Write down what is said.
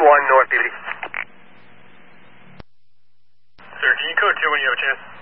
1 North, BBD. Sir, can you code 2 when you have a chance?